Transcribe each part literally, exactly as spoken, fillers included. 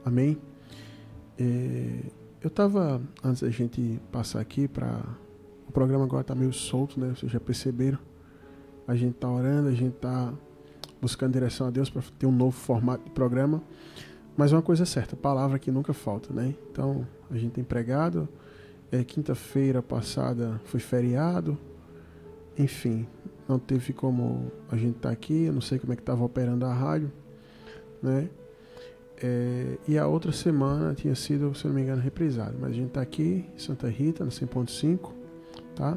Amém? É, eu estava, antes da gente passar aqui para... O programa agora está meio solto, né? Vocês já perceberam? A gente está orando, a gente está buscando direção a Deus para ter um novo formato de programa. Mas uma coisa é certa, palavra que nunca falta, né? Então, a gente tem pregado. É, quinta-feira passada foi feriado. Enfim, não teve como a gente estar tá aqui. Eu não sei como é que estava operando a rádio, né? É, e a outra semana tinha sido, se não me engano, reprisado. Mas a gente está aqui em Santa Rita, no cem ponto cinco, tá?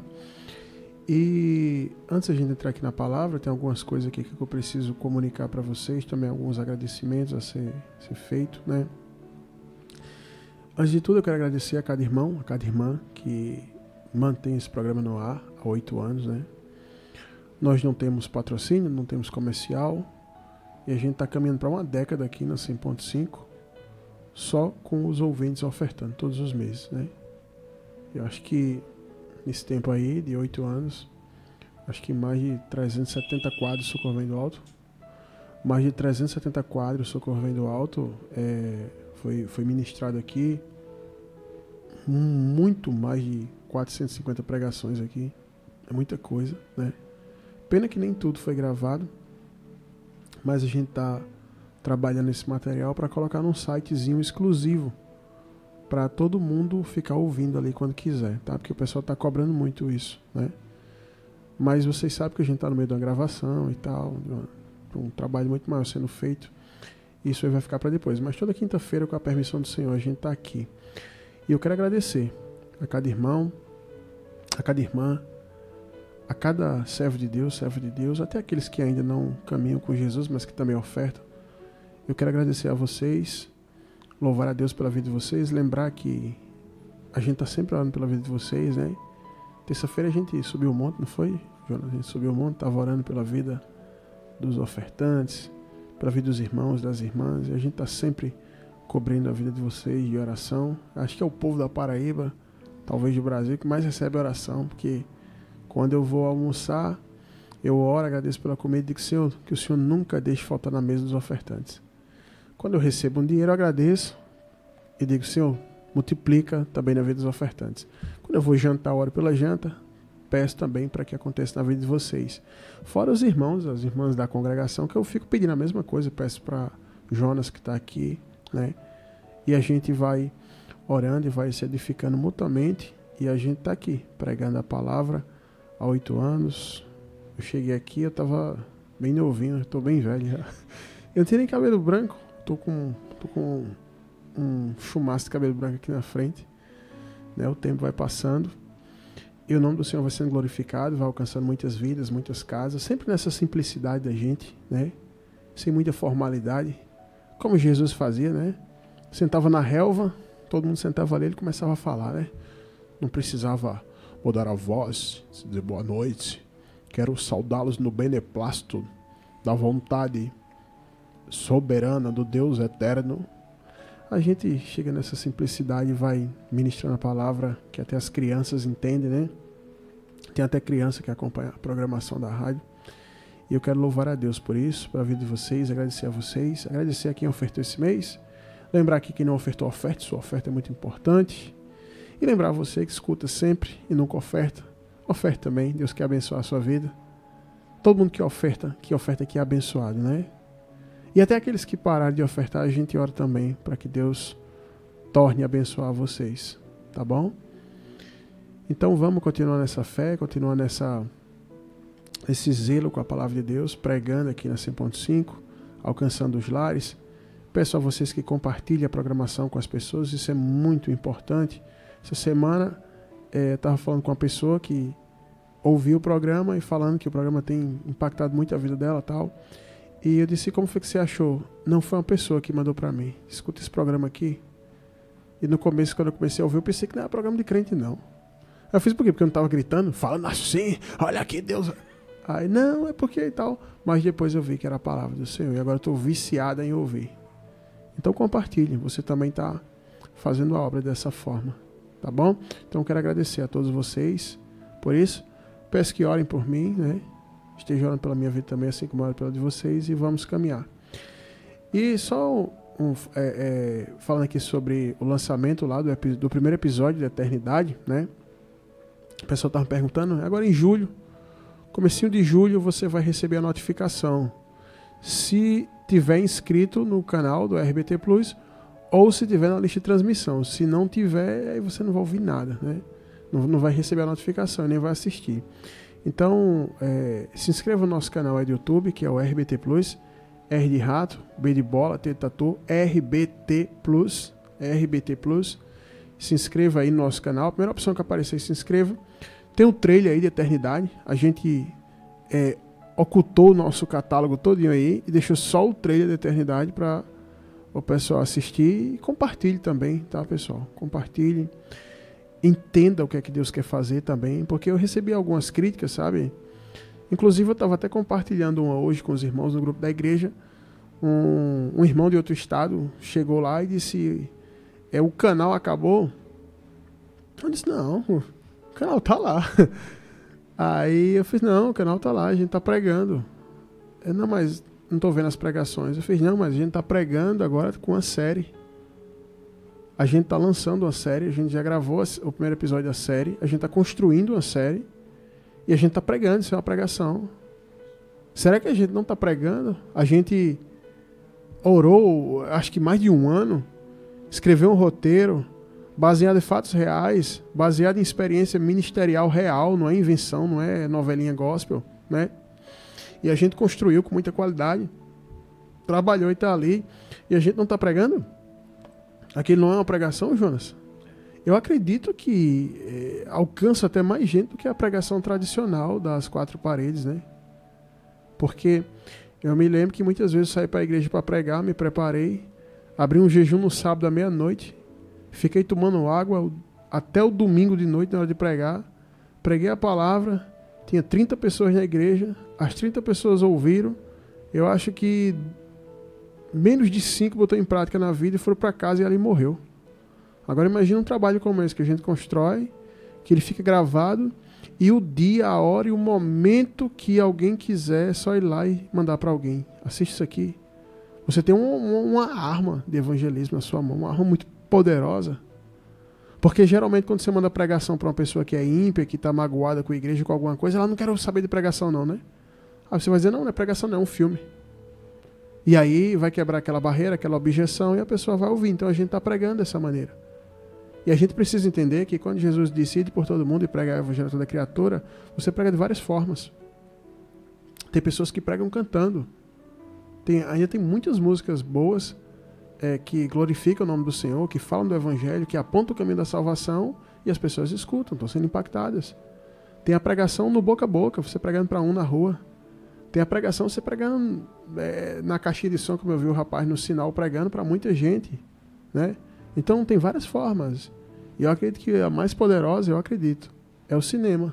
E antes da gente entrar aqui na palavra, tem algumas coisas aqui que eu preciso comunicar para vocês, também alguns agradecimentos a ser, ser feito, né? Antes de tudo, eu quero agradecer a cada irmão, a cada irmã que mantém esse programa no ar há oito anos, né? Nós não temos patrocínio, não temos comercial, e a gente está caminhando para uma década aqui na cem ponto cinco, só com os ouvintes ofertando todos os meses, né? Eu acho que nesse tempo aí, de oito anos, acho que mais de trezentos e setenta quadros Socorro Vem do Alto. Mais de trezentos e setenta quadros Socorro Vem do Alto é, foi, foi ministrado aqui. Muito mais de quatrocentas e cinquenta pregações aqui. É muita coisa, né? Pena que nem tudo foi gravado, mas a gente está trabalhando esse material para colocar num sitezinho exclusivo para todo mundo ficar ouvindo ali quando quiser, tá? Porque o pessoal está cobrando muito isso, né? Mas vocês sabem que a gente está no meio de uma gravação e tal, um trabalho muito maior sendo feito. Isso aí vai ficar para depois. Mas toda quinta-feira, com a permissão do Senhor, a gente está aqui. E eu quero agradecer a cada irmão, a cada irmã, a cada servo de Deus, servo de Deus, até aqueles que ainda não caminham com Jesus, mas que também ofertam. Eu quero agradecer a vocês, louvar a Deus pela vida de vocês, lembrar que a gente está sempre orando pela vida de vocês, né? Terça-feira a gente subiu o monte, não foi, Jonas? A gente subiu o monte, estava orando pela vida dos ofertantes, pela vida dos irmãos, das irmãs, e a gente está sempre cobrindo a vida de vocês de oração. Acho que é o povo da Paraíba, talvez do Brasil, que mais recebe oração, porque quando eu vou almoçar, eu oro, agradeço pela comida e digo, Senhor, que o Senhor nunca deixe faltar na mesa dos ofertantes. Quando eu recebo um dinheiro, eu agradeço e digo, Senhor, multiplica também na vida dos ofertantes. Quando eu vou jantar, oro pela janta, peço também para que aconteça na vida de vocês. Fora os irmãos, as irmãs da congregação, que eu fico pedindo a mesma coisa, peço para Jonas que está aqui, né? E a gente vai orando e vai se edificando mutuamente, e a gente está aqui, pregando a palavra há oito anos. Eu cheguei aqui, eu estava bem novinho, estou bem velho já. Eu não tenho nem cabelo branco, estou com, tô com um chumaço de cabelo branco aqui na frente, né? O tempo vai passando e o nome do Senhor vai sendo glorificado, vai alcançando muitas vidas, muitas casas, sempre nessa simplicidade da gente, né? Sem muita formalidade, como Jesus fazia, né? Sentava na relva, todo mundo sentava ali, ele começava a falar, né? Não precisava mudar a voz, dizer boa noite, quero saudá-los no beneplácito da vontade soberana do Deus eterno. A gente chega nessa simplicidade e vai ministrando a palavra que até as crianças entendem, né? Tem até criança que acompanha a programação da rádio. E eu quero louvar a Deus por isso, pela vida de vocês, agradecer a vocês, agradecer a quem ofertou esse mês. Lembrar que quem não ofertou, oferte, sua oferta é muito importante. E lembrar você que escuta sempre e nunca oferta, oferte também, Deus quer abençoar a sua vida. Todo mundo que oferta, que oferta aqui é abençoado, né? E até aqueles que pararam de ofertar, a gente ora também para que Deus torne a abençoar vocês, tá bom? Então vamos continuar nessa fé, continuar nessa, esse zelo com a palavra de Deus, pregando aqui na cem ponto cinco, alcançando os lares. Peço a vocês que compartilhem a programação com as pessoas, isso é muito importante. Essa semana estava é, falando com uma pessoa que ouviu o programa e falando que o programa tem impactado muito a vida dela e tal. E eu disse, como foi que você achou? Não foi uma pessoa que mandou para mim. Escuta esse programa aqui. E no começo, quando eu comecei a ouvir, eu pensei que não era programa de crente, não. Eu fiz por quê? Porque eu não estava gritando, falando assim, olha aqui, Deus. Aí, não, é porque e tal. Mas depois eu vi que era a palavra do Senhor. E agora eu estou viciada em ouvir. Então compartilhe. Você também está fazendo a obra dessa forma. Tá bom? Então eu quero agradecer a todos vocês por isso. Peço que orem por mim, né? Esteja orando pela minha vida também, assim como eu oro pela de vocês, e vamos caminhar. E só um, é, é, falando aqui sobre o lançamento lá do, do primeiro episódio da Eternidade, né? O pessoal estava perguntando, agora em julho, comecinho de julho, você vai receber a notificação. Se tiver inscrito no canal do R B T Plus, ou se tiver na lista de transmissão. Se não tiver, aí você não vai ouvir nada, né? Não, não vai receber a notificação, nem vai assistir. Então, é, se inscreva no nosso canal aí do YouTube, que é o R B T Plus, R de rato, B de bola, T de tatu, R B T Plus, R B T Plus. Se inscreva aí no nosso canal. A primeira opção que aparecer, se inscreva. Tem um trailer aí de Eternidade. A gente é, ocultou o nosso catálogo todinho aí e deixou só o trailer de Eternidade para o pessoal assistir. E compartilhe também, tá, pessoal? Compartilhe. Entenda o que é que Deus quer fazer também, porque eu recebi algumas críticas, sabe? Inclusive eu estava até compartilhando uma hoje com os irmãos no grupo da igreja. Um, um irmão de outro estado chegou lá e disse, é, o canal acabou? Eu disse, não, o canal tá lá. Aí eu fiz, não, o canal tá lá, a gente tá pregando. Eu, não, mas não tô vendo as pregações. Eu fiz, não, mas a gente tá pregando agora com uma série. A gente tá lançando uma série, a gente já gravou o primeiro episódio da série, a gente tá construindo uma série e a gente tá pregando, isso é uma pregação. Será que a gente não tá pregando? A gente orou, acho que mais de um ano, escreveu um roteiro baseado em fatos reais, baseado em experiência ministerial real, não é invenção, não é novelinha gospel, né? E a gente construiu com muita qualidade, trabalhou e tá ali, e a gente não tá pregando? Aquilo não é uma pregação, Jonas? Eu acredito que é, alcança até mais gente do que a pregação tradicional das quatro paredes, né? Porque eu me lembro que muitas vezes eu saí para a igreja para pregar, me preparei, abri um jejum no sábado à meia-noite, fiquei tomando água até o domingo de noite na hora de pregar, preguei a palavra, tinha trinta pessoas na igreja, as trinta pessoas ouviram, eu acho que menos de cinco botou em prática na vida e foram para casa e ali morreu. Agora imagina um trabalho como esse que a gente constrói, que ele fica gravado e o dia, a hora e o momento que alguém quiser é só ir lá e mandar para alguém. Assiste isso aqui. Você tem um, uma arma de evangelismo na sua mão, uma arma muito poderosa. Porque geralmente quando você manda pregação para uma pessoa que é ímpia, que está magoada com a igreja, com alguma coisa, ela não quer saber de pregação não, né? Aí você vai dizer, não, não é pregação não, é um filme. E aí vai quebrar aquela barreira, aquela objeção, e a pessoa vai ouvir. Então a gente está pregando dessa maneira. E a gente precisa entender que quando Jesus decide por todo mundo e prega o evangelho a toda criatura, você prega de várias formas. Tem pessoas que pregam cantando. Tem, ainda tem muitas músicas boas é, que glorificam o nome do Senhor, que falam do evangelho, que apontam o caminho da salvação, e as pessoas escutam, estão sendo impactadas. Tem a pregação no boca a boca, você pregando para um na rua. Tem a pregação, você pregando é, na caixinha de som, como eu vi o rapaz no sinal pregando para muita gente, né? Então tem várias formas. E eu acredito que a mais poderosa, eu acredito, é o cinema.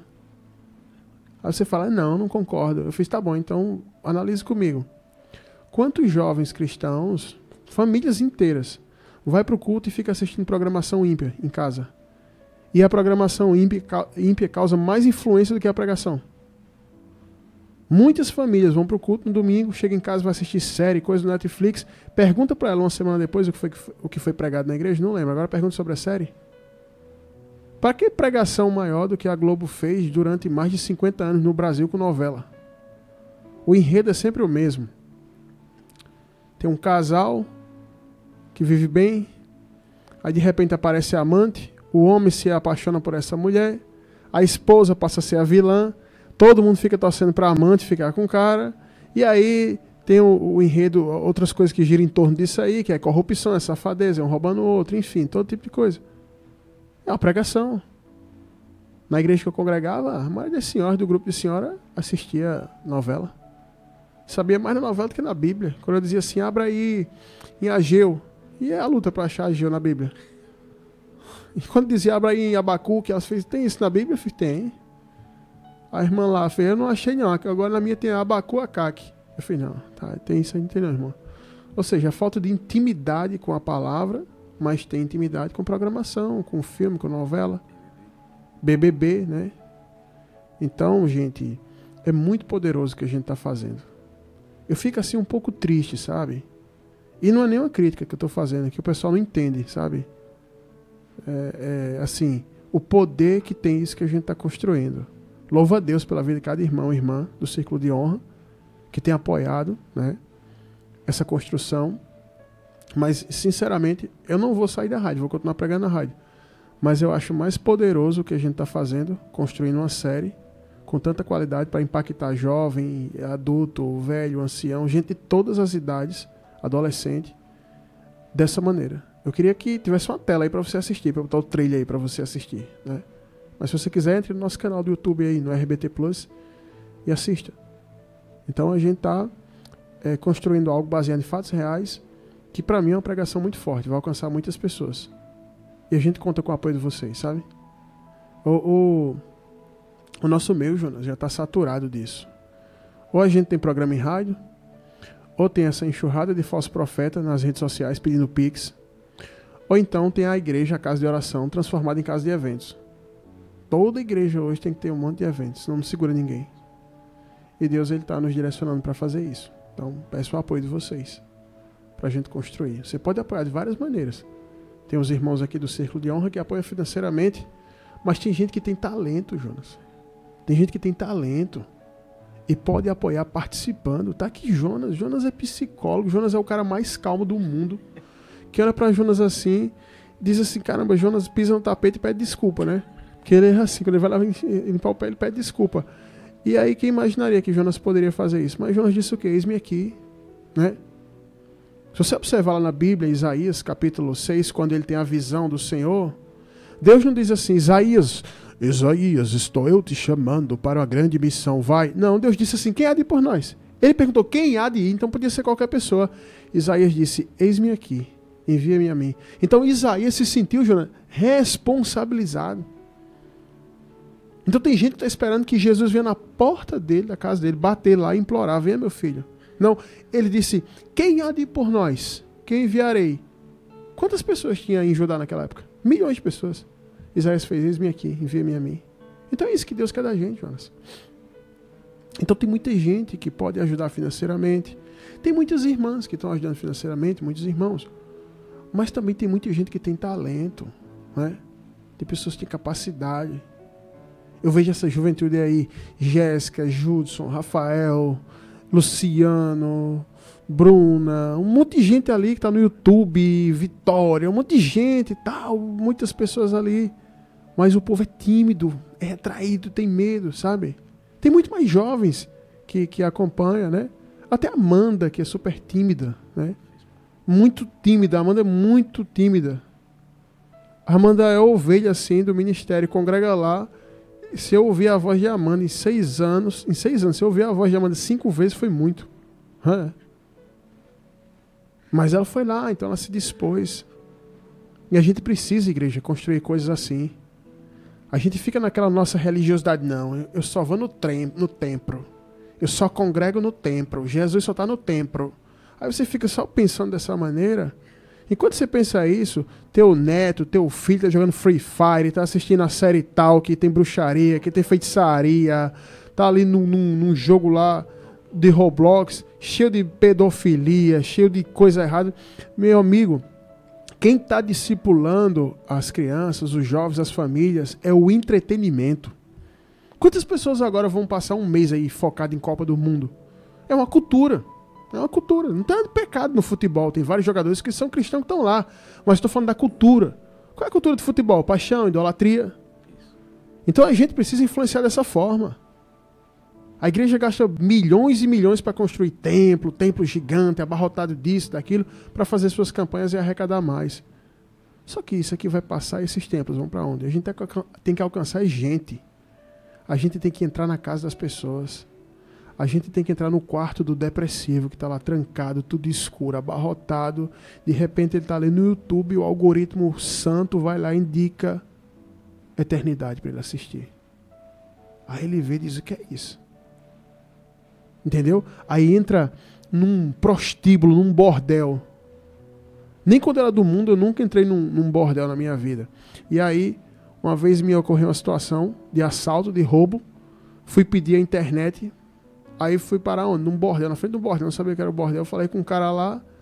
Aí você fala, não, não concordo. Eu fiz, tá bom, então analise comigo. Quantos jovens cristãos, famílias inteiras, vai para o culto e fica assistindo programação ímpia em casa? E a programação ímpia, ímpia causa mais influência do que a pregação. Muitas famílias vão para o culto no domingo, chega em casa, vai assistir série, coisa no Netflix, pergunta para ela uma semana depois o que, foi, o que foi pregado na igreja, não lembro, agora pergunta sobre a série. Para que pregação maior do que a Globo fez durante mais de cinquenta anos no Brasil com novela? O enredo é sempre o mesmo. Tem um casal que vive bem, aí de repente aparece a amante, o homem se apaixona por essa mulher, a esposa passa a ser a vilã, todo mundo fica torcendo para a amante ficar com o cara, e aí tem o, o enredo, outras coisas que giram em torno disso aí, que é corrupção, é safadeza, é um roubando o outro, enfim, todo tipo de coisa. É uma pregação. Na igreja que eu congregava, a maioria das senhoras do grupo de senhora assistia novela. Sabia mais na novela do que na Bíblia. Quando eu dizia assim, abra aí em Ageu, e é a luta para achar Ageu na Bíblia. E quando dizia, abra aí em Abacuque, elas fez, tem isso na Bíblia? Eu fiz, tem. A irmã lá fez, eu não achei não, agora na minha tem Abacu Acaque. Eu fiz, não, tá, tem isso aí, não tem não, irmão. Ou seja, a falta de intimidade com a palavra, mas tem intimidade com programação, com filme, com novela, B B B, né? Então, gente, é muito poderoso o que a gente está fazendo. Eu fico assim um pouco triste, sabe? E não é nenhuma crítica que eu estou fazendo, é que o pessoal não entende, sabe? É, é, assim, o poder que tem isso que a gente está construindo. Louva a Deus pela vida de cada irmão e irmã do Círculo de Honra, que tem apoiado, né, essa construção. Mas, sinceramente, eu não vou sair da rádio, vou continuar pregando na rádio. Mas eu acho mais poderoso o que a gente está fazendo, construindo uma série com tanta qualidade para impactar jovem, adulto, velho, ancião, gente de todas as idades, adolescente, dessa maneira. Eu queria que tivesse uma tela aí para você assistir, para botar o trailer aí para você assistir, né? Mas se você quiser, entre no nosso canal do YouTube aí, no R B T Plus, e assista. Então a gente está é, construindo algo baseado em fatos reais, que para mim é uma pregação muito forte, vai alcançar muitas pessoas. E a gente conta com o apoio de vocês, sabe? O, o, o nosso meio, Jonas, já está saturado disso. Ou a gente tem programa em rádio, ou tem essa enxurrada de falsos profetas nas redes sociais pedindo pix, ou então tem a igreja, a casa de oração, transformada em casa de eventos. Toda igreja hoje tem que ter um monte de eventos, senão não segura ninguém. E Deus está nos direcionando para fazer isso. Então, peço o apoio de vocês, para a gente construir. Você pode apoiar de várias maneiras. Tem os irmãos aqui do Círculo de Honra que apoiam financeiramente, mas tem gente que tem talento, Jonas. Tem gente que tem talento e pode apoiar participando. Tá aqui Jonas. Jonas é psicólogo. Jonas é o cara mais calmo do mundo. Que olha para Jonas assim, diz assim, caramba, Jonas pisa no tapete e pede desculpa, né? Porque ele é assim, quando ele vai lá limpar o pé, ele pede desculpa. E aí quem imaginaria que Jonas poderia fazer isso? Mas Jonas disse o quê? Eis-me aqui, né? Se você observar lá na Bíblia, Isaías capítulo seis, quando ele tem a visão do Senhor, Deus não diz assim, Isaías, Isaías, estou eu te chamando para uma grande missão, vai. Não, Deus disse assim, quem há de ir por nós? Ele perguntou, quem há de ir? Então podia ser qualquer pessoa. Isaías disse, eis-me aqui, envia-me a mim. Então Isaías se sentiu, Jonas, responsabilizado. Então tem gente que está esperando que Jesus venha na porta dele, da casa dele, bater lá e implorar, venha meu filho. Não, ele disse, quem há de ir por nós? Quem enviarei? Quantas pessoas tinha em Judá naquela época? Milhões de pessoas. Isaías fez, eis-me aqui, envia-me a mim. Então é isso que Deus quer da gente, Jonas. Então tem muita gente que pode ajudar financeiramente. Tem muitas irmãs que estão ajudando financeiramente, muitos irmãos. Mas também tem muita gente que tem talento, né? Tem pessoas que têm capacidade. Eu vejo essa juventude aí, Jéssica, Judson, Rafael, Luciano, Bruna, um monte de gente ali que está no YouTube, Vitória, um monte de gente e tal, muitas pessoas ali. Mas o povo é tímido, é retraído, tem medo, sabe? Tem muito mais jovens que, que acompanham, né? Até a Amanda, que é super tímida, né? Muito tímida, a Amanda é muito tímida. A Amanda é ovelha, assim, do ministério, congrega lá. Se eu ouvir a voz de Amanda em seis anos, em seis anos, se eu ouvir a voz de Amanda cinco vezes, foi muito. É. Mas ela foi lá, então ela se dispôs. E a gente precisa, igreja, construir coisas assim. A gente fica naquela nossa religiosidade, não, eu só vou no, trem, no templo. Eu só congrego no templo. Jesus só está no templo. Aí você fica só pensando dessa maneira. Enquanto você pensa isso, teu neto, teu filho está jogando Free Fire, está assistindo a série tal, que tem bruxaria, que tem feitiçaria, tá ali num, num, num jogo lá de Roblox, cheio de pedofilia, cheio de coisa errada. Meu amigo, quem está discipulando as crianças, os jovens, as famílias, é o entretenimento. Quantas pessoas agora vão passar um mês aí focado em Copa do Mundo? É uma cultura. É uma cultura. Não tem nada de pecado no futebol. Tem vários jogadores que são cristãos que estão lá. Mas estou falando da cultura. Qual é a cultura do futebol? Paixão, idolatria. Então a gente precisa influenciar dessa forma. A igreja gasta milhões e milhões para construir templo, templo gigante, abarrotado disso, daquilo, para fazer suas campanhas e arrecadar mais. Só que isso aqui vai passar e esses templos vão para onde? A gente tem que alcançar gente. A gente tem que entrar na casa das pessoas. A gente tem que entrar no quarto do depressivo, que está lá trancado, tudo escuro, abarrotado. De repente ele está ali no YouTube, o algoritmo santo vai lá e indica eternidade para ele assistir. Aí ele vê e diz, o que é isso? Entendeu? Aí entra num prostíbulo, num bordel. Nem quando era do mundo, eu nunca entrei num, num bordel na minha vida. E aí, uma vez me ocorreu uma situação de assalto, de roubo. Fui pedir a internet. Aí fui parar onde? Num bordel, na frente do bordel. Não sabia que era o bordel. Eu falei com um cara lá.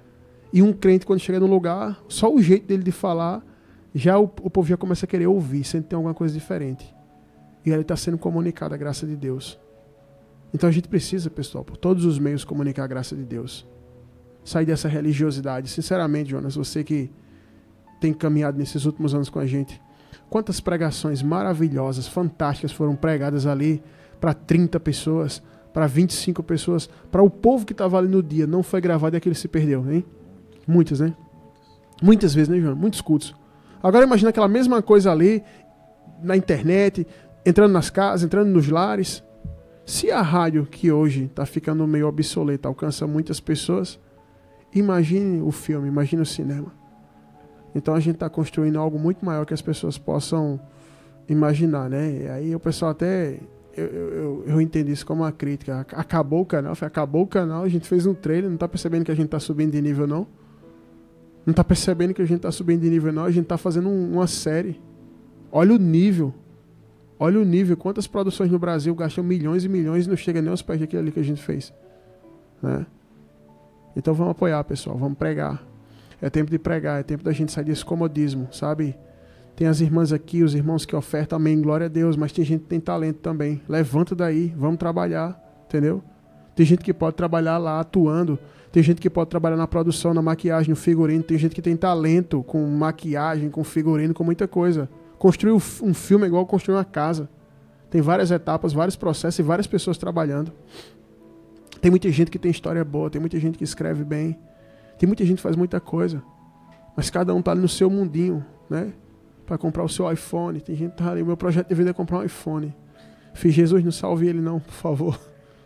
E um crente, quando chega num lugar, só o jeito dele de falar, já o, o povo já começa a querer ouvir, sempre tem alguma coisa diferente. E ele está sendo comunicado a graça de Deus. Então a gente precisa, pessoal, por todos os meios, comunicar a graça de Deus. Sair dessa religiosidade. Sinceramente, Jonas, você que tem caminhado nesses últimos anos com a gente, quantas pregações maravilhosas, fantásticas foram pregadas ali para trinta pessoas, para vinte e cinco pessoas, para o povo que estava ali no dia, não foi gravado e aquele se perdeu, hein? Muitas, né? Muitas vezes, né, Jonas? Muitos cultos. Agora imagina aquela mesma coisa ali, na internet, entrando nas casas, entrando nos lares. Se a rádio, que hoje está ficando meio obsoleta, alcança muitas pessoas, imagine o filme, imagine o cinema. Então a gente está construindo algo muito maior que as pessoas possam imaginar, né? E aí o pessoal até... Eu, eu, eu entendi isso como uma crítica. Acabou o canal, foi, acabou o canal, a gente fez um trailer, não está percebendo que a gente está subindo de nível, não? Não está percebendo que a gente está subindo de nível, não? A gente está fazendo um, uma série. Olha o nível. Olha o nível. Quantas produções no Brasil gastam milhões e milhões e não chega nem aos pés daquilo ali que a gente fez. Né? Então vamos apoiar, pessoal. Vamos pregar. É tempo de pregar. É tempo da gente sair desse comodismo, sabe? Tem as irmãs aqui, os irmãos que ofertam, amém, glória a Deus. Mas tem gente que tem talento também. Levanta daí. Vamos trabalhar. Entendeu? Tem gente que pode trabalhar lá atuando. Tem gente que pode trabalhar na produção, na maquiagem, no figurino. Tem gente que tem talento com maquiagem, com figurino, com muita coisa. Construir um filme é igual construir uma casa. Tem várias etapas, vários processos e várias pessoas trabalhando. Tem muita gente que tem história boa, tem muita gente que escreve bem. Tem muita gente que faz muita coisa. Mas cada um tá ali no seu mundinho, né? Para comprar o seu iPhone. Tem gente que tá ali. O meu projeto de vida é comprar um iPhone. Fiz Jesus, não salve ele não, por favor.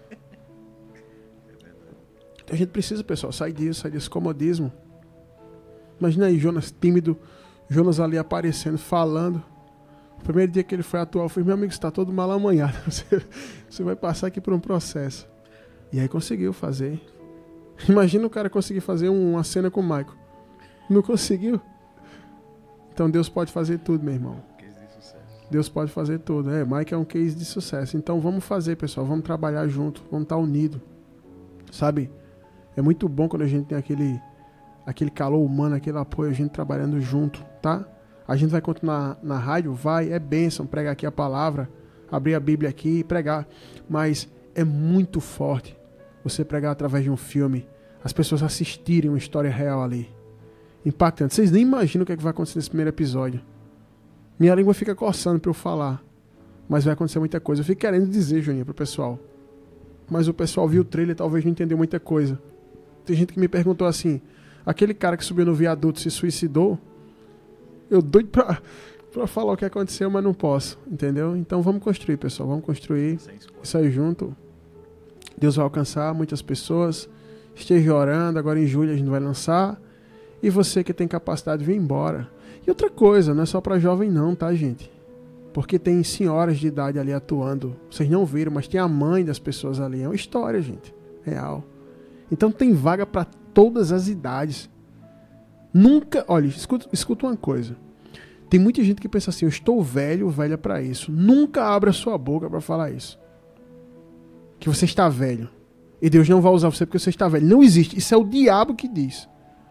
Então a gente precisa, pessoal, sair disso, sair desse comodismo. Imagina aí, Jonas tímido, Jonas ali aparecendo, falando. O primeiro dia que ele foi atuar, eu falei, meu amigo, você está todo mal amanhado. Você, você vai passar aqui por um processo. E aí conseguiu fazer. Imagina o cara conseguir fazer uma cena com o Michael. Não conseguiu. Então Deus pode fazer tudo, meu irmão. Deus pode fazer tudo. É, Michael é um case de sucesso. Então vamos fazer, pessoal. Vamos trabalhar junto. Vamos estar unidos. Sabe? É muito bom quando a gente tem aquele... aquele calor humano, aquele apoio, a gente trabalhando junto, tá? A gente vai continuar na rádio, vai, é bênção, pregar aqui a palavra, abrir a Bíblia aqui e pregar, mas é muito forte você pregar através de um filme, as pessoas assistirem uma história real ali, impactante. Vocês nem imaginam o que, é que vai acontecer nesse primeiro episódio. Minha língua fica coçando para eu falar, mas vai acontecer muita coisa. Eu fico querendo dizer, Juninho, pro pessoal, mas o pessoal viu o trailer e talvez não entendeu muita coisa. Tem gente que me perguntou assim, aquele cara que subiu no viaduto se suicidou, eu doido pra, pra falar o que aconteceu, mas não posso, entendeu? Então vamos construir, pessoal, vamos construir isso aí junto. Deus vai alcançar muitas pessoas, esteja orando, agora em julho a gente vai lançar, e você que tem capacidade, vem embora. E outra coisa, não é só pra jovem não, tá, gente? Porque tem senhoras de idade ali atuando, vocês não viram, mas tem a mãe das pessoas ali, é uma história, gente, real. Então tem vaga pra todas as idades. Nunca, olha, escuta, escuta uma coisa. Tem muita gente que pensa assim, eu estou velho, velha para isso. Nunca abra sua boca para falar isso. Que você está velho. E Deus não vai usar você porque você está velho. Não existe. Isso é o diabo que diz.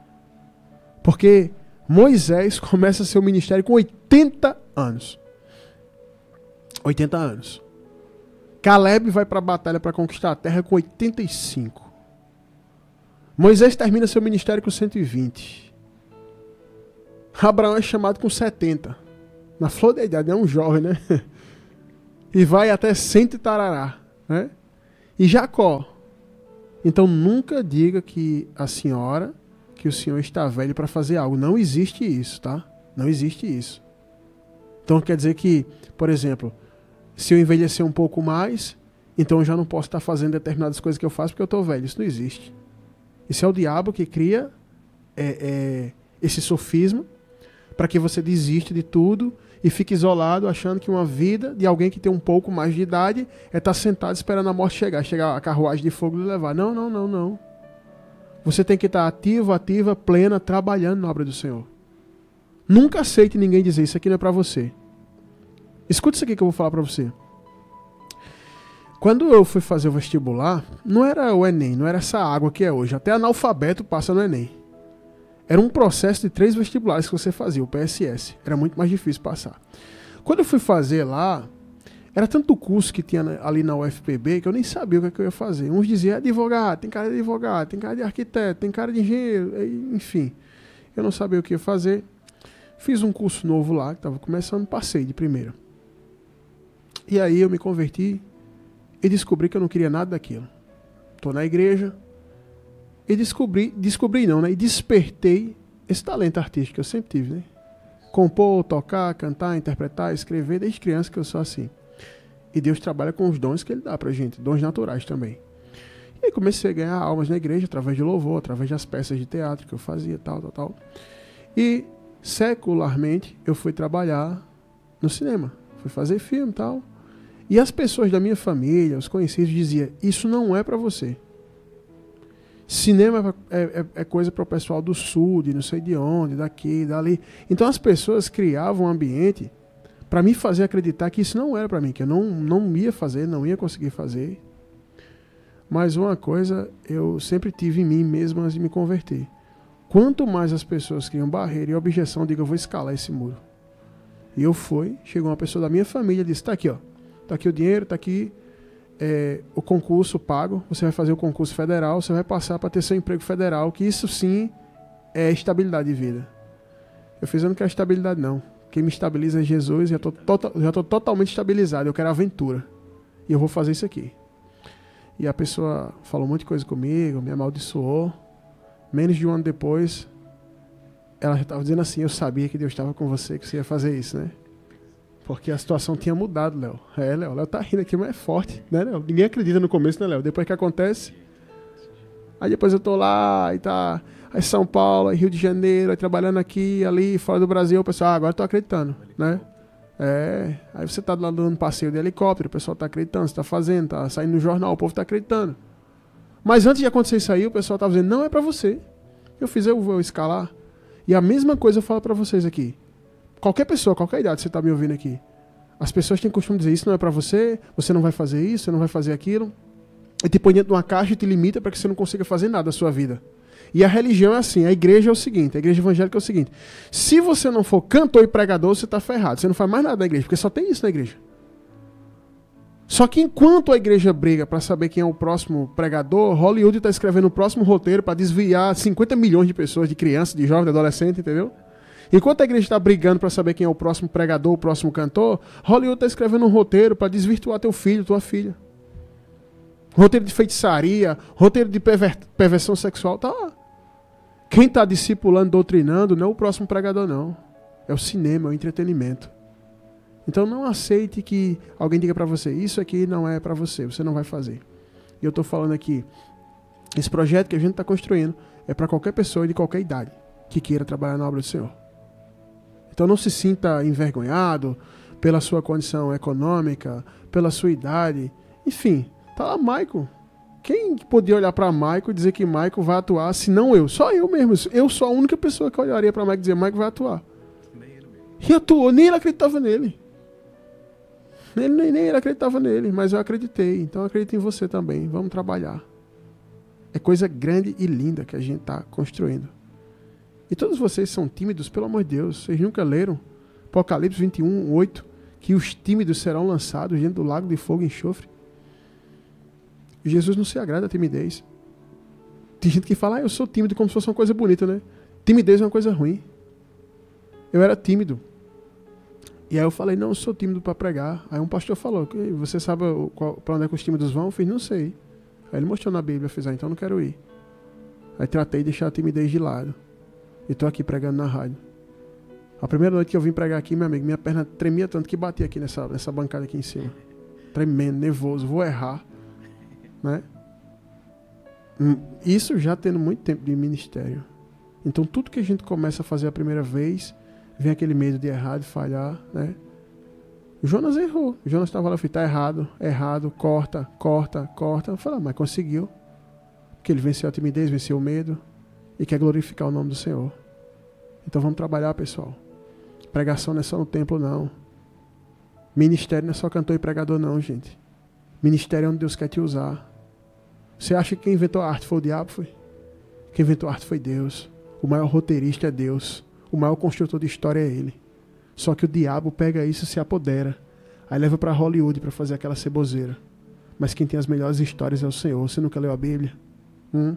Porque Moisés começa seu ministério com oitenta anos. oitenta anos. Caleb vai para a batalha para conquistar a terra com oitenta e cinco. Moisés termina seu ministério com cento e vinte. Abraão é chamado com setenta. Na flor da idade, é um jovem, né? E vai até cento e tarará, né? E Jacó. Então nunca diga que a senhora, que o senhor está velho para fazer algo. Não existe isso, tá? Não existe isso. Então quer dizer que, por exemplo, se eu envelhecer um pouco mais, então eu já não posso estar fazendo determinadas coisas que eu faço porque eu estou velho. Isso não existe. Isso é o diabo que cria é, é, esse sofisma para que você desista de tudo e fique isolado achando que uma vida de alguém que tem um pouco mais de idade é estar sentado esperando a morte chegar, chegar a carruagem de fogo e levar. Não, não, não, não. Você tem que estar ativo, ativa, plena, trabalhando na obra do Senhor. Nunca aceite ninguém dizer isso aqui não é para você. Escuta isso aqui que eu vou falar para você. Quando eu fui fazer o vestibular, não era o Enem, não era essa água que é hoje. Até analfabeto passa no Enem. Era um processo de três vestibulares que você fazia, o P S S. Era muito mais difícil passar. Quando eu fui fazer lá, era tanto curso que tinha ali na U F P B que eu nem sabia o que, é que eu ia fazer. Uns diziam advogado, tem cara de advogado, tem cara de arquiteto, tem cara de engenheiro, enfim. Eu não sabia o que ia fazer. Fiz um curso novo lá, que estava começando, passei de primeira. E aí eu me converti e descobri que eu não queria nada daquilo. Estou na igreja e descobri, descobri não, né? E despertei esse talento artístico que eu sempre tive, né? Compor, tocar, cantar, interpretar, escrever, desde criança que eu sou assim. E Deus trabalha com os dons que Ele dá pra gente, dons naturais também. E aí comecei a ganhar almas na igreja, através de louvor, através das peças de teatro que eu fazia, tal, tal, tal. E, secularmente, eu fui trabalhar no cinema. Fui fazer filme e tal. E as pessoas da minha família, os conhecidos, diziam, isso não é pra você. Cinema é, é, é coisa para o pessoal do sul, de não sei de onde, daqui, dali. Então as pessoas criavam um ambiente para me fazer acreditar que isso não era para mim, que eu não, não ia fazer, não ia conseguir fazer. Mas uma coisa eu sempre tive em mim mesmo antes de me converter. Quanto mais as pessoas criam barreira e objeção, eu digo, eu vou escalar esse muro. E eu fui, chegou uma pessoa da minha família e disse, tá aqui, ó, tá aqui o dinheiro, tá aqui é, o concurso pago, você vai fazer o concurso federal, você vai passar para ter seu emprego federal, que isso sim é estabilidade de vida. Eu fiz, eu não quero estabilidade não. Quem me estabiliza é Jesus, já estou tota, já tô totalmente estabilizado, eu quero aventura. E eu vou fazer isso aqui. E a pessoa falou um monte de coisa comigo, me amaldiçoou. Menos de um ano depois, ela já estava dizendo assim, eu sabia que Deus estava com você, que você ia fazer isso, né? Porque a situação tinha mudado, Léo. É, Léo, Léo tá rindo aqui, mas é forte, né, Léo? Ninguém acredita no começo, né, Léo? Depois que acontece. Aí depois eu tô lá, e tá... Aí São Paulo, aí Rio de Janeiro, aí trabalhando aqui, ali, fora do Brasil, o pessoal, ah, agora eu tô acreditando, né? É, aí você tá lá dando passeio de helicóptero, o pessoal tá acreditando, você tá fazendo, tá saindo no jornal, o povo tá acreditando. Mas antes de acontecer isso aí, o pessoal tava dizendo, não é pra você. Eu fiz, eu vou escalar. E a mesma coisa eu falo pra vocês aqui. Qualquer pessoa, qualquer idade, você tá me ouvindo aqui. As pessoas têm costume de dizer, isso não é pra você, você não vai fazer isso, você não vai fazer aquilo. E te põe dentro de uma caixa e te limita para que você não consiga fazer nada da sua vida. E a religião é assim, a igreja é o seguinte, a igreja evangélica é o seguinte, se você não for cantor e pregador, você tá ferrado, você não faz mais nada na igreja, porque só tem isso na igreja. Só que enquanto a igreja briga para saber quem é o próximo pregador, Hollywood está escrevendo o próximo roteiro para desviar cinquenta milhões de pessoas, de crianças, de jovens, de adolescentes, entendeu? Enquanto a igreja está brigando para saber quem é o próximo pregador, o próximo cantor, Hollywood está escrevendo um roteiro para desvirtuar teu filho, tua filha. Roteiro de feitiçaria, roteiro de perver- perversão sexual, tá lá. Quem está discipulando, doutrinando, não é o próximo pregador, não. É o cinema, é o entretenimento. Então não aceite que alguém diga para você, isso aqui não é para você, você não vai fazer. E eu estou falando aqui, esse projeto que a gente está construindo é para qualquer pessoa de qualquer idade que queira trabalhar na obra do Senhor. Então não se sinta envergonhado pela sua condição econômica, pela sua idade, enfim, tá lá Michael. Quem podia olhar para Michael e dizer que Michael vai atuar, se não eu? Só eu mesmo. Eu sou a única pessoa que olharia para Michael e dizer, Michael vai atuar. E atuou, nem ele acreditava nele. Ele, nem, nem ele acreditava nele, mas eu acreditei. Então eu acredito em você também. Vamos trabalhar. É coisa grande e linda que a gente está construindo. E todos vocês são tímidos, pelo amor de Deus. Vocês nunca leram Apocalipse vinte e um, oito, que os tímidos serão lançados dentro do lago de fogo e enxofre? Jesus não se agrada da timidez. Tem gente que fala, ah, eu sou tímido, como se fosse uma coisa bonita, né? Timidez é uma coisa ruim. Eu era tímido. E aí eu falei, não, eu sou tímido para pregar. Aí um pastor falou, você sabe para onde é que os tímidos vão? Eu fiz, não sei. Aí ele mostrou na Bíblia, eu fiz, ah, então não quero ir. Aí tratei de deixar a timidez de lado. E estou aqui pregando na rádio. A primeira noite que eu vim pregar aqui, meu amigo, minha perna tremia tanto que batia aqui nessa, nessa bancada aqui em cima. Tremendo, nervoso, vou errar. Né? Isso já tendo muito tempo de ministério. Então tudo que a gente começa a fazer a primeira vez, vem aquele medo de errar, de falhar, né? Jonas errou. Jonas estava lá, tá errado, errado, corta, corta, corta. Eu falei, ah, mas conseguiu. Porque ele venceu a timidez, venceu o medo e quer glorificar o nome do Senhor. Então vamos trabalhar, pessoal. Pregação não é só no templo, não. Ministério não é só cantor e pregador, não, gente. Ministério é onde Deus quer te usar. Você acha que quem inventou a arte foi o diabo? Foi? Quem inventou a arte foi Deus. O maior roteirista é Deus. O maior construtor de história é Ele. Só que o diabo pega isso e se apodera. Aí leva para Hollywood para fazer aquela ceboseira. Mas quem tem as melhores histórias é o Senhor. Você nunca leu a Bíblia? Hum?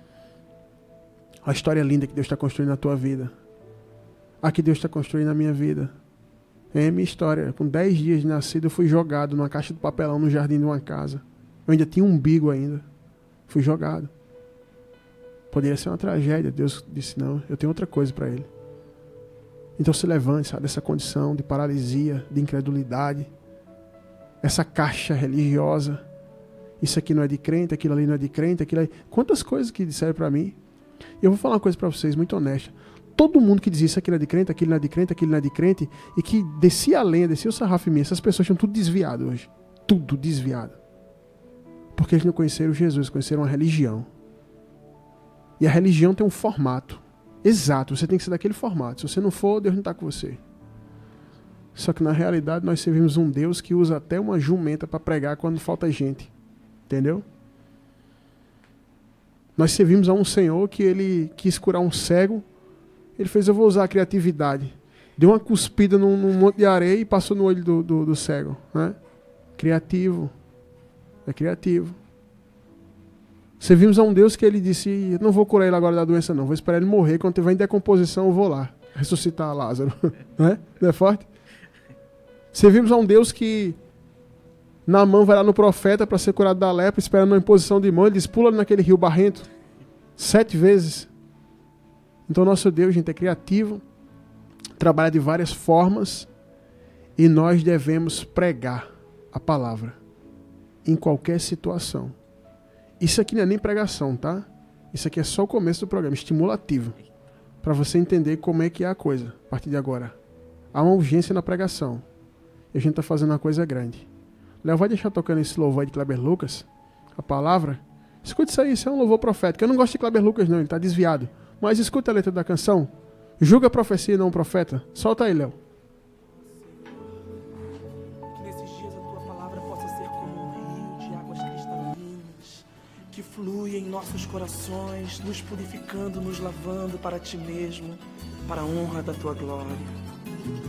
A história linda que Deus está construindo na tua vida. A que Deus está construindo na minha vida. É a minha história. Com dez dias de nascido, eu fui jogado numa caixa de papelão no jardim de uma casa. Eu ainda tinha um umbigo ainda. Fui jogado. Poderia ser uma tragédia. Deus disse, não, eu tenho outra coisa para ele. Então se levante, sabe, dessa condição de paralisia, de incredulidade. Essa caixa religiosa. Isso aqui não é de crente, aquilo ali não é de crente, aquilo ali... Quantas coisas que disseram para mim. E eu vou falar uma coisa para vocês, muito honesta. Todo mundo que dizia isso aqui não é de crente, aquilo não é de crente, aquilo não é de crente, e que descia a lenha, descia o sarrafo em mim, essas pessoas tinham tudo desviado hoje. Tudo desviado. Porque eles não conheceram Jesus, conheceram a religião. E a religião tem um formato. Exato, você tem que ser daquele formato. Se você não for, Deus não está com você. Só que na realidade nós servimos um Deus que usa até uma jumenta para pregar quando falta gente. Entendeu? Nós servimos a um Senhor que ele quis curar um cego. Ele fez, eu vou usar a criatividade. Deu uma cuspida num, num monte de areia e passou no olho do, do, do cego. Né? Criativo. É criativo. Servimos a um Deus que ele disse, não vou curar ele agora da doença não, vou esperar ele morrer, quando tiver em decomposição eu vou lá, ressuscitar Lázaro. Não é? Não é forte? Servimos a um Deus que Naamã vai lá no profeta para ser curado da lepra, esperando uma imposição de mão, ele diz, pula naquele rio barrento, sete vezes. Então nosso Deus, gente, é criativo, trabalha de várias formas, e nós devemos pregar a palavra, em qualquer situação. Isso aqui não é nem pregação, tá? Isso aqui é só o começo do programa, estimulativo, para você entender como é que é a coisa, a partir de agora. Há uma urgência na pregação, e a gente está fazendo uma coisa grande. Léo, vai deixar tocando esse louvor aí de Kleber Lucas, a palavra? Escute isso aí, isso é um louvor profético. Eu não gosto de Kleber Lucas não, ele está desviado. Mas escuta a letra da canção. Julga a profecia e não o profeta. Solta aí, Léo. Que nesses dias a tua palavra possa ser como um rio de águas cristalinas, que flui em nossos corações, nos purificando, nos lavando para ti mesmo, para a honra da tua glória.